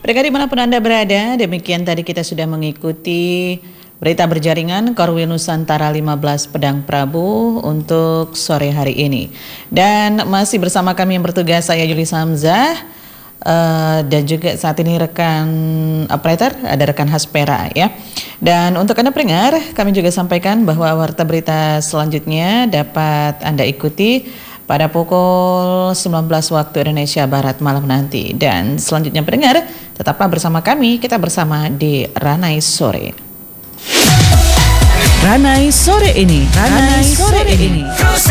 Pendengar dimanapun Anda berada, demikian tadi kita sudah mengikuti berita berjaringan Korwil Nusantara 15 Pedang Prabu untuk sore hari ini. Dan masih bersama kami yang bertugas, saya Yuli Samzah, dan juga saat ini rekan operator, ada rekan Haspera ya. Dan untuk Anda pendengar, kami juga sampaikan bahwa warta berita selanjutnya dapat Anda ikuti pada pukul 19 waktu Indonesia Barat malam nanti. Dan selanjutnya pendengar, tetaplah bersama kami, kita bersama di Ranai Sore. Ranai Sore ini.